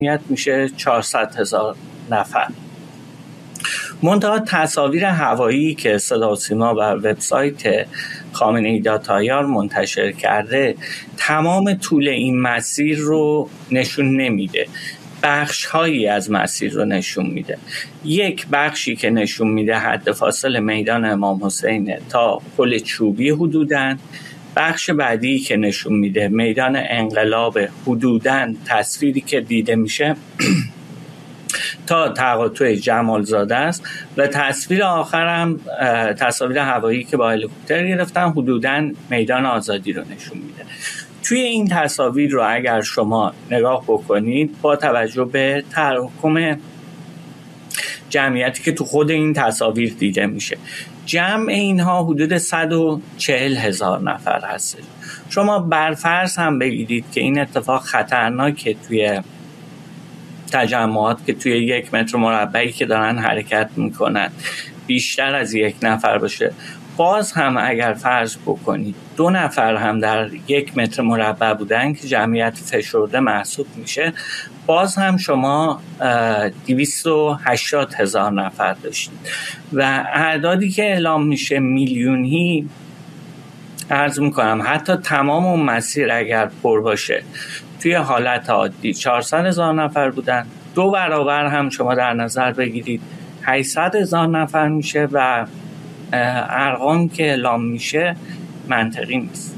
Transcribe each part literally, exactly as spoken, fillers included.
میشه چهارصد هزار نفر. منتها تصاویر هوایی که صدا و سیما و وبسایت خامنه‌ای داتایار منتشر کرده تمام طول این مسیر رو نشون نمیده، بخش هایی از مسیر رو نشون میده. یک بخشی که نشون میده حد فاصل میدان امام حسین تا پل چوبی حدوداً، بخش بعدی که نشون میده میدان انقلاب حدوداً، تصویری که دیده میشه تا تقاطع جمالزاده است و تصویر آخرم تصاویر هوایی که با هلیکوپتر گرفتن حدوداً میدان آزادی رو نشون میده. توی این تصاویر رو اگر شما نگاه بکنید با توجه به تراکم جمعیتی که تو خود این تصاویر دیده میشه، جمع اینها حدود صد و چهل هزار نفر هست. شما برفرض هم بگیرید که این اتفاق خطرناکه توی تجمعات که توی یک متر مربعی که دارن حرکت میکنن بیشتر از یک نفر باشه، باز هم اگر فرض بکنید دو نفر هم در یک متر مربع بودن که جمعیت فشرده محسوب میشه، باز هم شما دویست و هشتاد هزار نفر داشتید و اعدادی که اعلام میشه میلیونی. عرض میکنم حتی تمام اون مسیر اگر پر باشه توی حالت عادی چهارصد هزار نفر بودن، دو برابر هم شما در نظر بگیرید هشتصد هزار نفر میشه و ارقام که اعلام میشه منطقی نیست.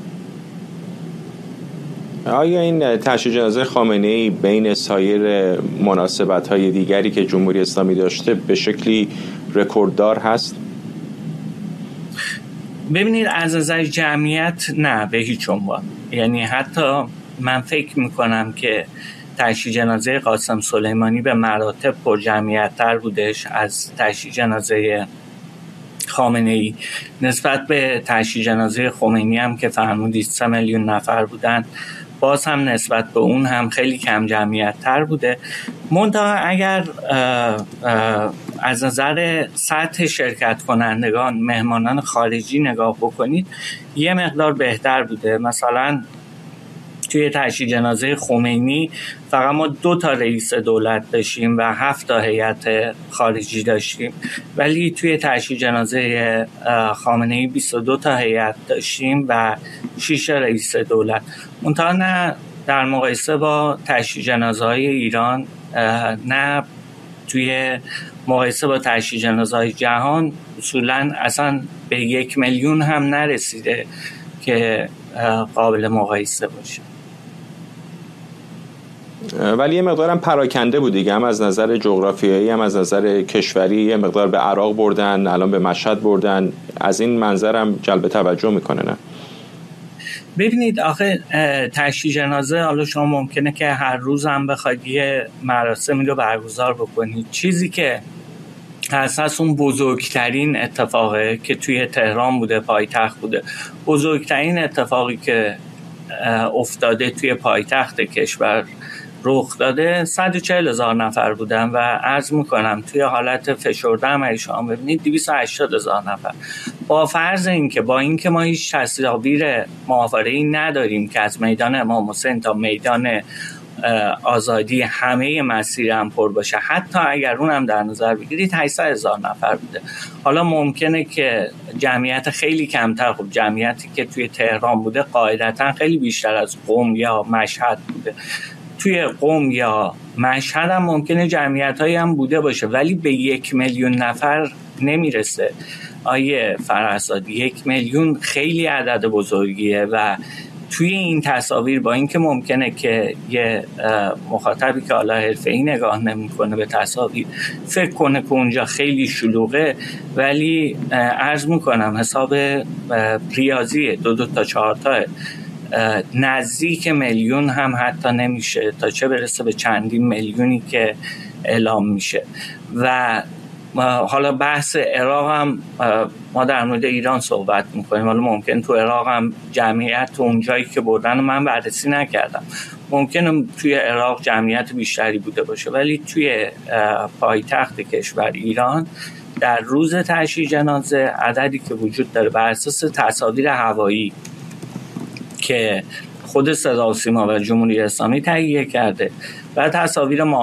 آیا این تشییع جنازه خامنه‌ای بین سایر مناسبت‌های دیگری که جمهوری اسلامی داشته به شکلی رکورددار هست؟ ببینید از نظر جمعیت نه به هیچ عنوان. یعنی حتی من فکر میکنم که تشییع جنازه قاسم سلیمانی به مراتب پر جمعیت‌تر بودش از تشییع جنازه خامنه‌ای. نسبت به تشییع جنازه خمینی هم که فرمودید سه میلیون نفر بودن، باز هم نسبت به اون هم خیلی کم جمعیت تر بوده. منتها اگر اه اه از نظر سطح شرکت کنندگان مهمانان خارجی نگاه بکنید یه مقدار بهتر بوده. مثلا توی تشییع جنازه خمینی فقط ما دو تا رئیس دولت داشتیم و هفت تا هیئت خارجی داشتیم، ولی توی تشییع جنازه خامنه‌ای بیست و دو تا هیئت داشتیم و شش رئیس دولت. منتها نه در مقایسه با تشییع جنازه‌های ایران، نه توی مقایسه با تشییع جنازه‌های جهان اصولاً اصلا به یک میلیون هم نرسیده که قابل مقایسه باشه. ولی یه مقدار هم پراکنده بود دیگه، هم از نظر جغرافیایی هم از نظر کشوری. یه مقدار به عراق بردن، الان به مشهد بردن. از این منظر هم جلب توجه میکنه نه؟ ببینید آخه تشییع جنازه حالا شما ممکنه که هر روز هم بخواید یه مراسمی رو برگزار بکنید. چیزی که اساس اون بزرگترین اتفاقه که توی تهران بوده، پایتخت بوده، بزرگترین اتفاقی که افتاده توی پایتخت کشور رخ داده، صد و چهل هزار نفر بودن و عرض میکنم توی حالت فشرده هم اگه شما ببینید دویست و هشتاد هزار نفر. با فرض این که با این که ما هیچ تصاویر ماهواره‌ای نداریم که از میدان امام حسین تا میدان آزادی همه مسیر هم پر باشه، حتی اگر اونم در نظر بگیرید هشتصد هزار نفر بوده. حالا ممکنه که جمعیت خیلی کمتر، خب جمعیتی که توی تهران بوده قاعدتا خیلی بیشتر از قم یا مشهد بوده. توی قم یا مشهد هم ممکنه جمعیت‌هایی هم بوده باشه ولی به یک میلیون نفر نمیرسه. آیه فرهزادی، یک میلیون خیلی عدد بزرگیه و توی این تصاویر با اینکه ممکنه که یه مخاطبی که حالا حرفه‌ای نگاه نمی‌کنه به تصاویر فکر کنه که اونجا خیلی شلوغه، ولی عرض می‌کنم حساب ریاضیه، دو دو تا چهار تا نزدیک میلیون هم حتی نمیشه، تا چه برسه به چندین میلیونی که اعلام میشه. و حالا بحث عراق هم ما در مورد ایران صحبت میکنیم، حالا ممکن تو عراق هم جمعیت تو اونجایی که بردن من بررسی نکردم، ممکنه توی عراق جمعیت بیشتری بوده باشه، ولی توی پایتخت کشور ایران در روز تشییع جنازه عددی که وجود داره بر اساس تصاویر هوایی که خود صدا و سیما و جمهوری اسلامی تهیه کرده و تصاویر